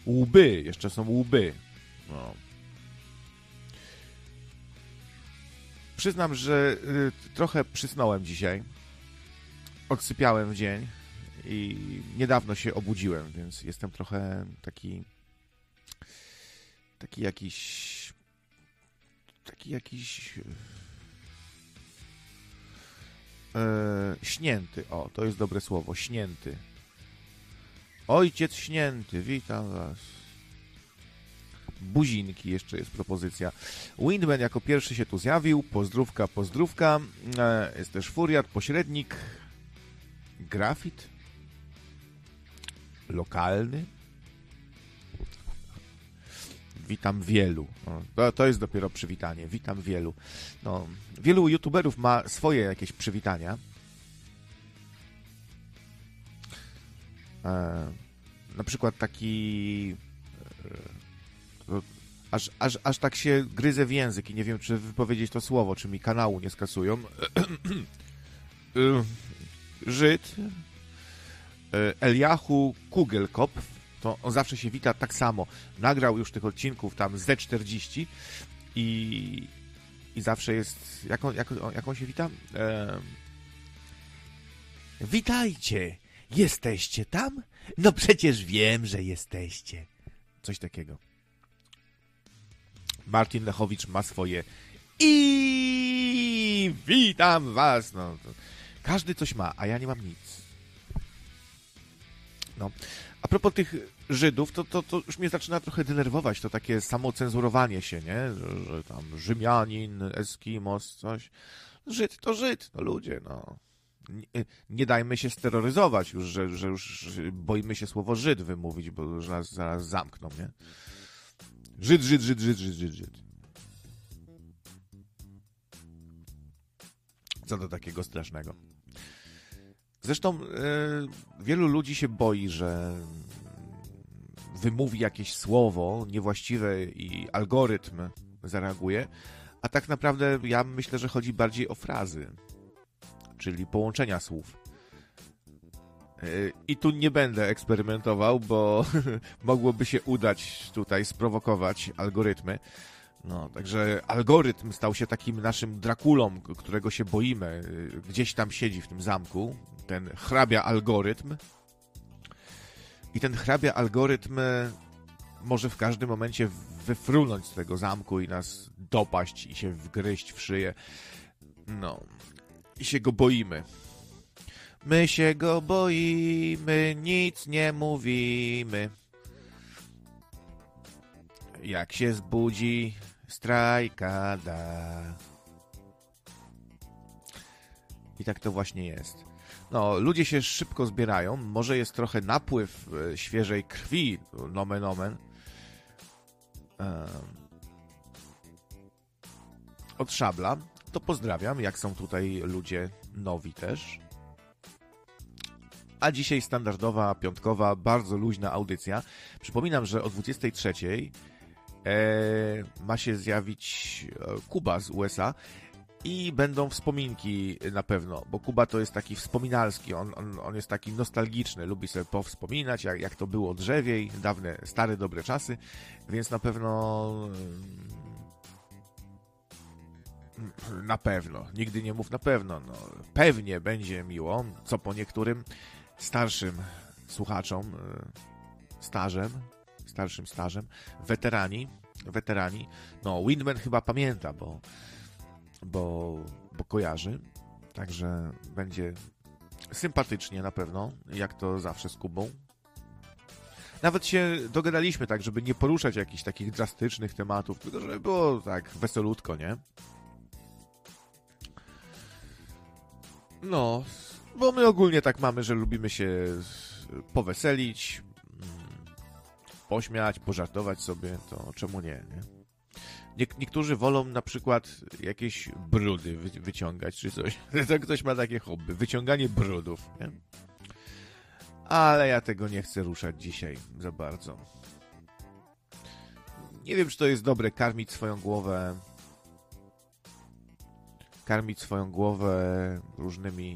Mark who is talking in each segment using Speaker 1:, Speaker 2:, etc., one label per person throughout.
Speaker 1: Łby, jeszcze są łby. No. Przyznam, że trochę przysnąłem dzisiaj. Odsypiałem w dzień i niedawno się obudziłem, więc jestem trochę taki jakiś śnięty. O, to jest dobre słowo, śnięty. Ojciec śnięty, witam was. Buzinki, jeszcze jest propozycja. Windman jako pierwszy się tu zjawił. Pozdrówka, pozdrówka. Jest też Furiat, pośrednik. Grafit. Lokalny. Witam wielu. To jest dopiero przywitanie. Witam wielu. No, wielu youtuberów ma swoje jakieś przywitania. Na przykład taki... Aż tak się gryzę w język i nie wiem, czy wypowiedzieć to słowo, czy mi kanału nie skasują. Żyd Eliahu Kugelkopf, to on zawsze się wita tak samo. Nagrał już tych odcinków tam ze 40 i zawsze jest... Jak on się wita? Witajcie! Jesteście tam? No przecież wiem, że jesteście. Coś takiego. Martin Lechowicz ma swoje i witam was. No, każdy coś ma, a ja nie mam nic. No. A propos tych Żydów, to już mnie zaczyna trochę denerwować to takie samocenzurowanie się, nie? Że tam Rzymianin, Eskimos, coś. Żyd to Żyd, no ludzie, no. Nie dajmy się steroryzować już, że już boimy się słowo Żyd wymówić, bo już nas zaraz zamkną, nie? Żyd. Co do takiego strasznego. Zresztą wielu ludzi się boi, że wymówi jakieś słowo niewłaściwe i algorytm zareaguje, a tak naprawdę ja myślę, że chodzi bardziej o frazy, czyli połączenia słów. I tu nie będę eksperymentował, bo mogłoby się udać tutaj sprowokować algorytmy. No, także algorytm stał się takim naszym Drakulą, którego się boimy. Gdzieś tam siedzi w tym zamku, ten hrabia algorytm. I ten hrabia algorytm może w każdym momencie wyfrunąć z tego zamku i nas dopaść i się wgryźć w szyję. No, i się go boimy. My się go boimy, nic nie mówimy. Jak się zbudzi, strajka da. I tak to właśnie jest. No, ludzie się szybko zbierają. Może jest trochę napływ świeżej krwi, nomen omen. Od Szabla. To pozdrawiam, jak są tutaj ludzie nowi też. A dzisiaj standardowa, piątkowa, bardzo luźna audycja. Przypominam, że o 23:00 ma się zjawić Kuba z USA i będą wspominki na pewno, bo Kuba to jest taki wspominalski, on jest taki nostalgiczny, lubi sobie powspominać, jak to było drzewiej, dawne, stare, dobre czasy, więc na pewno, nigdy nie mów na pewno, no, pewnie będzie miło, co po niektórym starszym słuchaczom, starszym stażem, weterani, no Windman chyba pamięta, bo kojarzy, także będzie sympatycznie na pewno, jak to zawsze z Kubą. Nawet się dogadaliśmy tak, żeby nie poruszać jakichś takich drastycznych tematów, tylko żeby było tak weselutko, nie? No, bo my ogólnie tak mamy, że lubimy się poweselić, pośmiać, pożartować sobie, to czemu nie? Niektórzy wolą na przykład jakieś brudy wyciągać, czy coś. To ktoś ma takie hobby, wyciąganie brudów, nie? Ale ja tego nie chcę ruszać dzisiaj za bardzo. Nie wiem, czy to jest dobre, karmić swoją głowę różnymi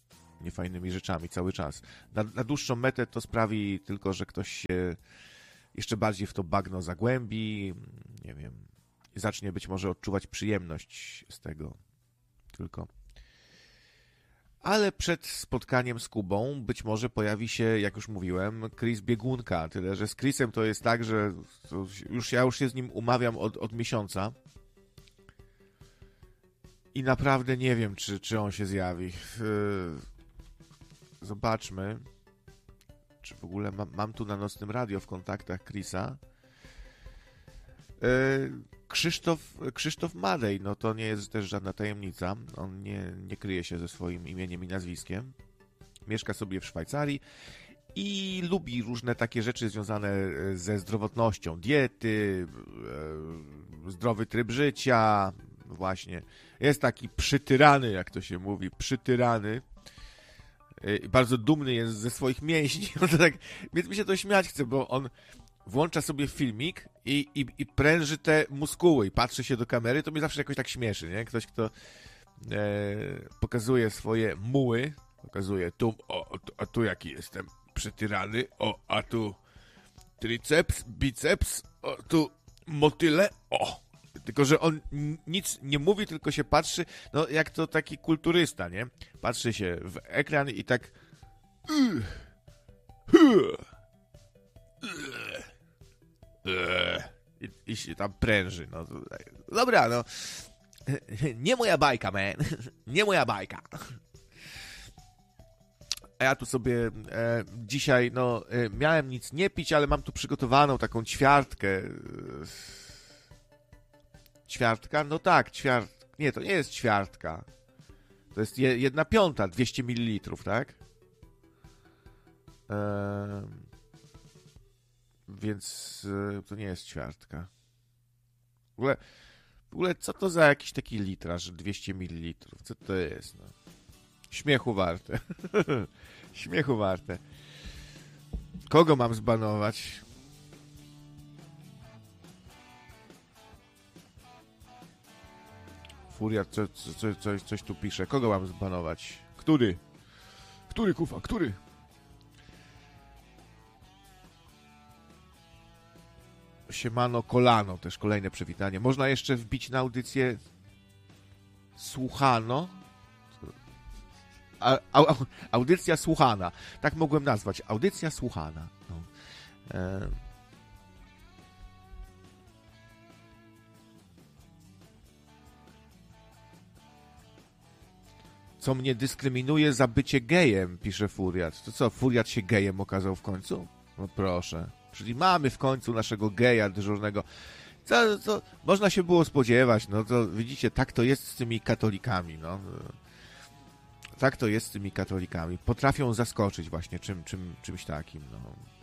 Speaker 1: niefajnymi rzeczami cały czas. Na dłuższą metę to sprawi tylko, że ktoś się jeszcze bardziej w to bagno zagłębi, nie wiem, i zacznie być może odczuwać przyjemność z tego tylko. Ale przed spotkaniem z Kubą być może pojawi się, jak już mówiłem, Chris Biegunka. Tyle, że z Chrisem to jest tak, że ja już się z nim umawiam od miesiąca. I naprawdę nie wiem, czy on się zjawi. Zobaczmy, czy w ogóle mam tu na Nocnym Radio w kontaktach Chrisa. Krzysztof Madej, no to nie jest też żadna tajemnica. On nie kryje się ze swoim imieniem i nazwiskiem. Mieszka sobie w Szwajcarii i lubi różne takie rzeczy związane ze zdrowotnością. Diety, zdrowy tryb życia, właśnie. Jest taki przytyrany, jak to się mówi, przytyrany. Bardzo dumny jest ze swoich mięśni. Tak, więc mi się to śmiać chce, bo on włącza sobie filmik i pręży te muskuły i patrzy się do kamery, to mnie zawsze jakoś tak śmieszy, nie? Ktoś, kto pokazuje swoje muły, pokazuje tu, a tu jaki jestem przytyrany, a tu triceps, biceps, tu motyle, Tylko, że on nic nie mówi, tylko się patrzy, no jak to taki kulturysta, nie? Patrzy się w ekran i tak i się tam pręży. No. Dobra, no. Nie moja bajka, man. Nie moja bajka. A ja tu sobie dzisiaj, no, miałem nic nie pić, ale mam tu przygotowaną taką ćwiartkę. Ćwiartka? No tak, Nie, to nie jest ćwiartka. To jest 1/5, 200 ml, tak? Więc to nie jest ćwiartka. W ogóle co to za jakiś taki litraż 200 ml? Co to jest? No? Śmiechu warte. Śmiechu warte. Kogo mam zbanować? Furiat coś tu pisze. Kogo mam zbanować? Który? Który, kufa? Który? Siemano kolano, też kolejne przywitanie. Można jeszcze wbić na audycję słuchano. Audycja słuchana. Tak mogłem nazwać. Audycja słuchana. No. Co mnie dyskryminuje za bycie gejem, pisze Furiat. To co, Furiat się gejem okazał w końcu? No proszę. Czyli mamy w końcu naszego geja dyżurnego. Co można się było spodziewać, no to widzicie, tak to jest z tymi katolikami, no. Tak to jest z tymi katolikami. Potrafią zaskoczyć właśnie czymś takim, no.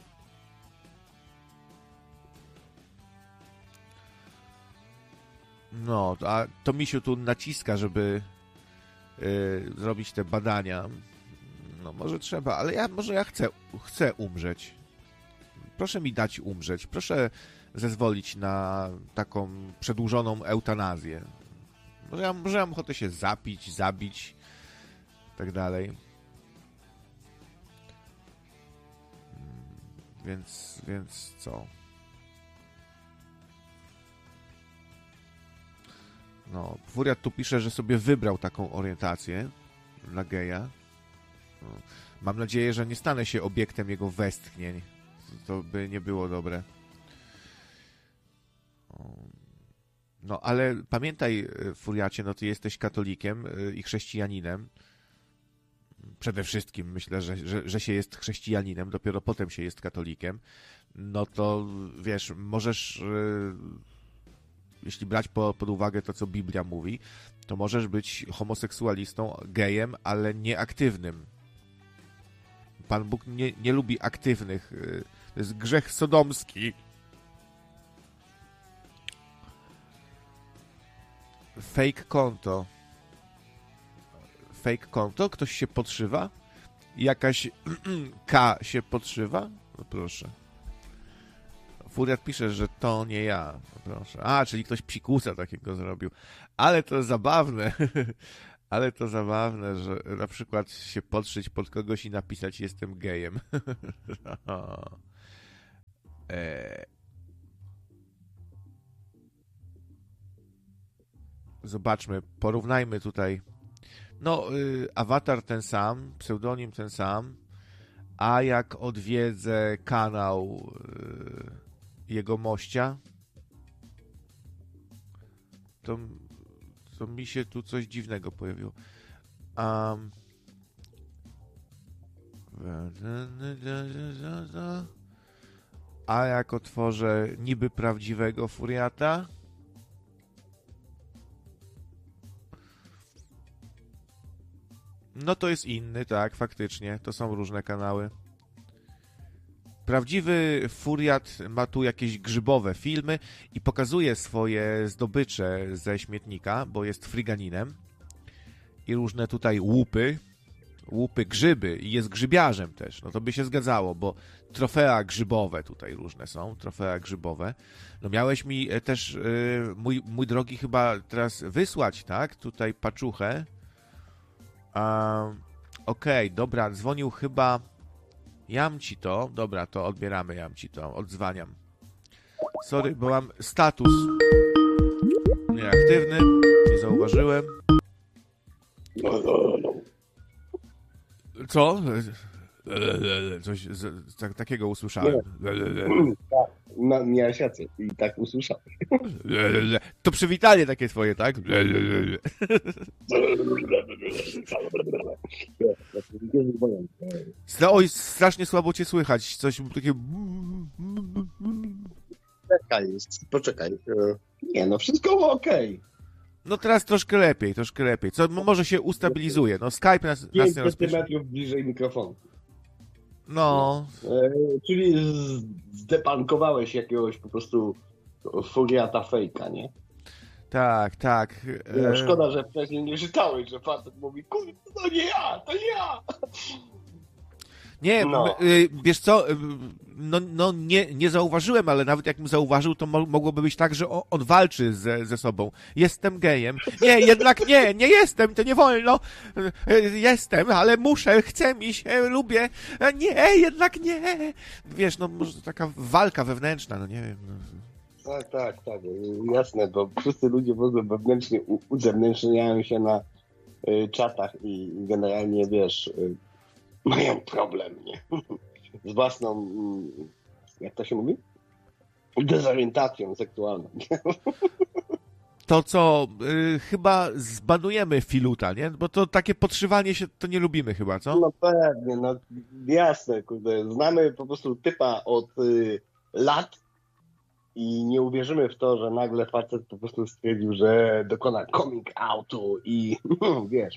Speaker 1: No, a to Misiu tu naciska, żeby zrobić te badania. No może trzeba, ale ja chcę umrzeć. Proszę mi dać umrzeć. Proszę zezwolić na taką przedłużoną eutanazję. Może ja mam ochotę się zabić, tak dalej. Więc co? No, Furiat tu pisze, że sobie wybrał taką orientację dla geja. No, mam nadzieję, że nie stanę się obiektem jego westchnień. To by nie było dobre. No, ale pamiętaj, Furiacie, no ty jesteś katolikiem i chrześcijaninem. Przede wszystkim myślę, że się jest chrześcijaninem, dopiero potem się jest katolikiem. No to, wiesz, możesz, jeśli brać pod uwagę to, co Biblia mówi, to możesz być homoseksualistą, gejem, ale nieaktywnym. Pan Bóg nie lubi aktywnych. To jest grzech sodomski. Fake konto. Fake konto? Ktoś się podszywa? Jakaś K się podszywa? No proszę. Furiat pisze, że to nie ja. No proszę. A, czyli ktoś psikusa takiego zrobił. Ale to zabawne. Ale to zabawne, że na przykład się podszyć pod kogoś i napisać jestem gejem. Zobaczmy, porównajmy tutaj. No, awatar ten sam, pseudonim ten sam, a jak odwiedzę kanał jego mościa, to mi się tu coś dziwnego pojawiło. A jak otworzę niby prawdziwego Furiata, no to jest inny, tak, faktycznie. To są różne kanały. Prawdziwy Furiat ma tu jakieś grzybowe filmy i pokazuje swoje zdobycze ze śmietnika, bo jest fryganinem. I różne tutaj łupy, grzyby i jest grzybiarzem też. No to by się zgadzało, bo trofea grzybowe tutaj różne są, trofea grzybowe. No miałeś mi też, mój drogi, chyba teraz wysłać, tak? Tutaj paczuchę. Okej, dobra, dzwonił chyba Jamci to. Dobra, to odbieramy Jamci to, odzwaniam. Sorry, bo mam status nieaktywny, nie zauważyłem. Co? Coś takiego usłyszałem.
Speaker 2: No, miałeś rację i tak usłyszałem.
Speaker 1: To przywitanie takie twoje, tak? Oj, strasznie słabo cię słychać. Coś takie...
Speaker 2: Poczekaj. Nie, no wszystko okej.
Speaker 1: No teraz troszkę lepiej. Co, może się ustabilizuje. No Skype nas nie
Speaker 2: 5
Speaker 1: rozpisze.
Speaker 2: centymetrów bliżej mikrofonu.
Speaker 1: No.
Speaker 2: Czyli zdepankowałeś jakiegoś po prostu Furiata fejka, nie?
Speaker 1: Tak.
Speaker 2: No, szkoda, że wcześniej nie czytałeś, że facet mówi, kurde, to nie ja, to nie ja.
Speaker 1: Nie,
Speaker 2: no.
Speaker 1: Wiesz co, nie zauważyłem, ale nawet jakbym zauważył, to mogłoby być tak, że on walczy ze sobą. Jestem gejem. Nie, jednak nie jestem, to nie wolno. Jestem, ale muszę, chcę mi się, lubię. Nie, jednak nie. Wiesz, no może taka walka wewnętrzna, no nie wiem. No.
Speaker 2: Tak, jasne, bo wszyscy ludzie w ogóle wewnętrznie uzewnętrzniają się na czatach i generalnie, wiesz, mają problem, nie? Z własną, jak to się mówi? Dezorientacją seksualną.
Speaker 1: To co, chyba zbanujemy Filuta, nie? Bo to takie podszywanie się, to nie lubimy chyba, co?
Speaker 2: No pewnie, no jasne, kurde. Znamy po prostu typa od lat i nie uwierzymy w to, że nagle facet po prostu stwierdził, że dokona coming outu i wiesz,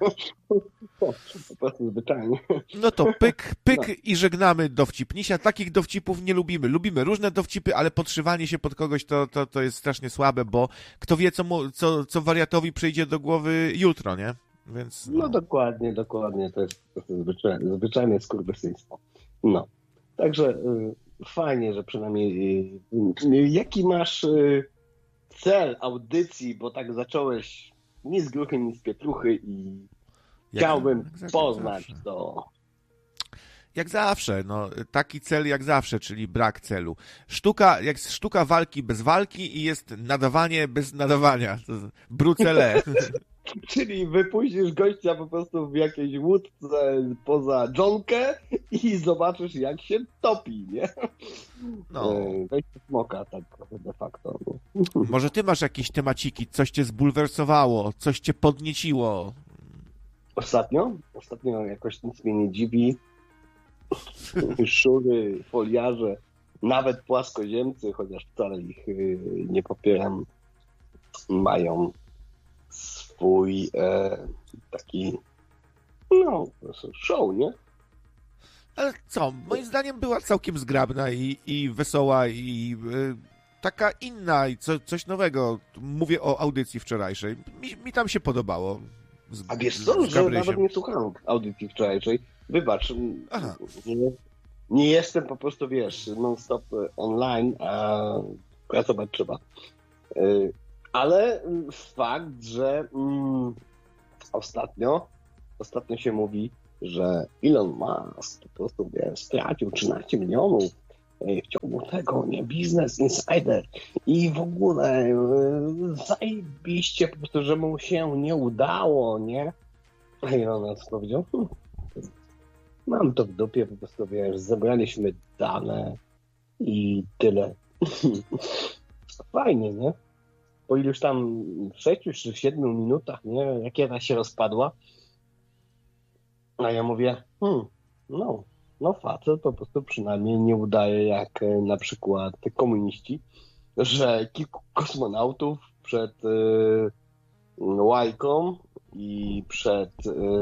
Speaker 2: po prostu zwyczajnie.
Speaker 1: No to pyk i żegnamy dowcipnisia. Takich dowcipów nie lubimy. Lubimy różne dowcipy, ale podszywanie się pod kogoś to jest strasznie słabe, bo kto wie, co wariatowi przyjdzie do głowy jutro, nie? Więc,
Speaker 2: no dokładnie. To jest po prostu zwyczajne skurwysyństwo. No. Także fajnie, że przynajmniej jaki masz cel audycji, bo tak zacząłeś ni z gruchy, ni z pietruchy i chciałbym poznać to.
Speaker 1: Jak zawsze, no taki cel jak zawsze, czyli brak celu. Sztuka walki bez walki i jest nadawanie bez nadawania. Brucele.
Speaker 2: Czyli wypuścisz gościa po prostu w jakiejś łódce poza dżonkę i zobaczysz, jak się topi, nie?
Speaker 1: No.
Speaker 2: Weź smoka, tak de facto.
Speaker 1: Może ty masz jakieś temaciki, coś cię zbulwersowało, coś cię podnieciło?
Speaker 2: Ostatnio jakoś nic mnie nie dziwi. Szury, foliarze, nawet płaskoziemcy, chociaż wcale ich nie popieram, mają swój taki show, nie?
Speaker 1: Ale co, moim zdaniem była całkiem zgrabna i wesoła i taka inna i coś nowego. Mówię o audycji wczorajszej. Mi tam się podobało.
Speaker 2: A wiesz co, że nawet nie słuchałem audycji wczorajszej. Wybacz, nie jestem po prostu, wiesz, non-stop online, a pracować trzeba. Ale fakt, że ostatnio się mówi, że Elon Musk po prostu, wiesz, stracił 13 milionów w ciągu tego, nie, Business Insider i w ogóle zajebiście po prostu, że mu się nie udało, nie? I on na to powiedział, mam to w dupie, po prostu, wiesz, zebraliśmy dane i tyle. Fajnie, nie? Po iluś tam 6 czy 7 minutach, nie? Rakieta się rozpadła. A ja mówię, no facet po prostu przynajmniej nie udaje jak na przykład komuniści, że kilku kosmonautów przed Łajką i przed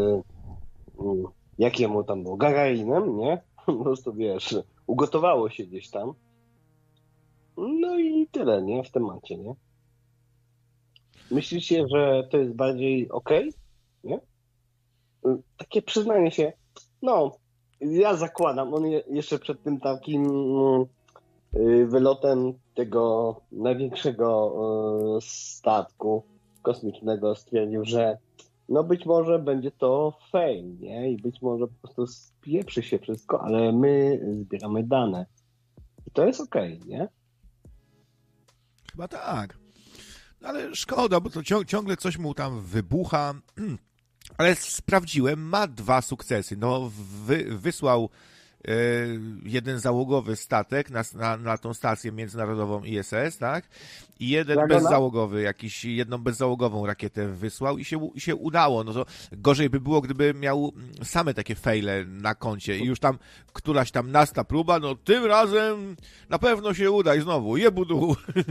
Speaker 2: jakiemu tam było, Gagarinem, nie? Po prostu, wiesz, ugotowało się gdzieś tam. No i tyle, nie? W temacie, nie? Myślicie, że to jest bardziej okej? Nie? Takie przyznanie się, no, ja zakładam, on jeszcze przed tym takim wylotem tego największego statku kosmicznego stwierdził, że no być może będzie to fake, nie? I być może po prostu spieprzy się wszystko, ale my zbieramy dane. I to jest okej, nie?
Speaker 1: Chyba tak. No ale szkoda, bo to ciągle coś mu tam wybucha. Ale sprawdziłem, ma 2 sukcesy. No, wysłał jeden załogowy statek na tą stację międzynarodową ISS, tak? I jeden bezzałogowy, jedną bezzałogową rakietę wysłał i się udało. No to gorzej by było, gdyby miał same takie fejle na koncie i już tam któraś tam nasta próba, no tym razem na pewno się uda i znowu jebudu.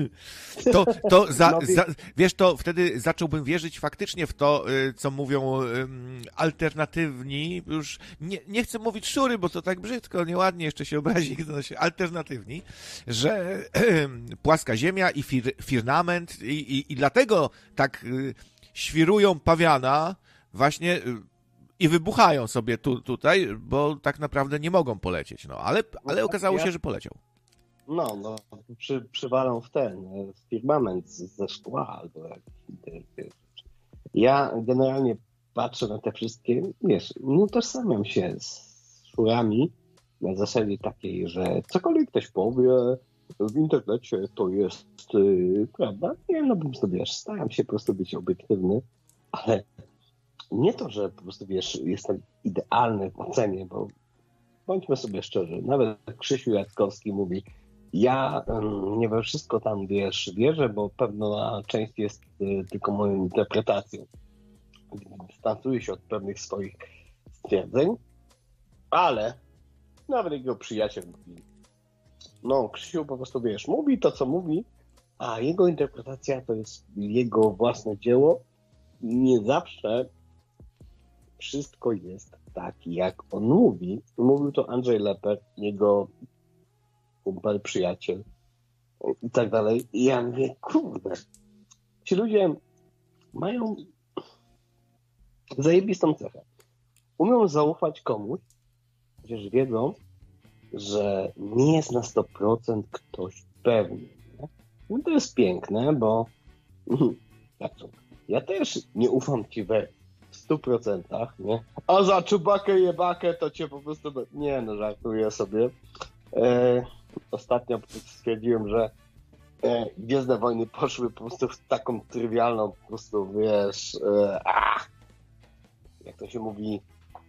Speaker 1: Wiesz, to wtedy zacząłbym wierzyć faktycznie w to, co mówią alternatywni, już nie chcę mówić szury, bo to tak brzydko, nieładnie jeszcze się obrazi, alternatywni, że płaska ziemia i firmament i dlatego tak świrują pawiana właśnie i wybuchają sobie tutaj, bo tak naprawdę nie mogą polecieć. No, ale okazało się, że poleciał.
Speaker 2: No, przywalą w firmament ze szkła albo jakieś. Ja generalnie patrzę na te wszystkie, wiesz, nie utożsamiam się z szurami na zasadzie takiej, że cokolwiek ktoś powie w internecie, to jest prawda. Nie, no po prostu, wiesz, staram się po prostu być obiektywny, ale nie to, że po prostu, wiesz, jestem idealny w ocenie, bo bądźmy sobie szczerzy, nawet Krzysiu Jackowski mówi, ja nie we wszystko tam, wiesz, wierzę, bo pewna część jest tylko moją interpretacją. Dystansuję się od pewnych swoich stwierdzeń, ale nawet jego przyjaciel mówi, no Krzysiu po prostu, wiesz, mówi to, co mówi, a jego interpretacja to jest jego własne dzieło i nie zawsze wszystko jest tak, jak on mówi. Mówił to Andrzej Lepper, jego kumpel, przyjaciel i tak dalej. I ja mówię, kurde, ci ludzie mają zajebistą cechę. Umią zaufać komuś, chociaż wiedzą, że nie jest na 100% ktoś pewny. Nie? No to jest piękne, bo ja też nie ufam ci we 100%, nie? A za czubakę jebakę to cię po prostu... Nie, no żartuję sobie. Ostatnio stwierdziłem, że Gwiezdne Wojny poszły po prostu w taką trywialną po prostu, wiesz... jak to się mówi...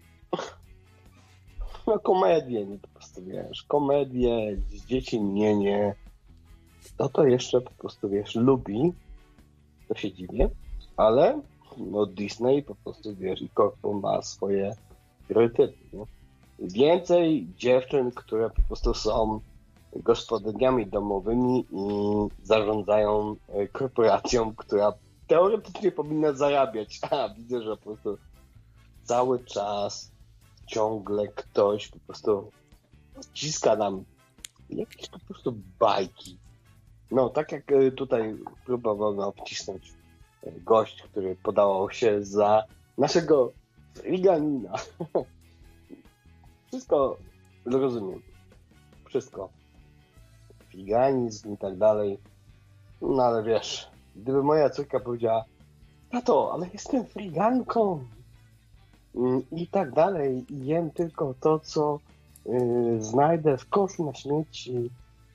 Speaker 2: No komedię, nie po prostu, wiesz, komedię, dzieci nie. To jeszcze po prostu, wiesz, lubi, to się dziwię, ale no Disney po prostu, wiesz, i Korpo ma swoje priorytety, nie? Więcej dziewczyn, które po prostu są gospodyniami domowymi i zarządzają korporacją, która teoretycznie powinna zarabiać, a widzę, że po prostu cały czas ciągle ktoś po prostu wciska nam jakieś po prostu bajki. No, tak jak tutaj próbował nam wcisnąć gość, który podawał się za naszego Friganina. Wszystko rozumiem. Wszystko. Friganizm i tak dalej. No ale wiesz, gdyby moja córka powiedziała, tato, ale jestem friganką i tak dalej i jem tylko to, co znajdę w koszu na śmieci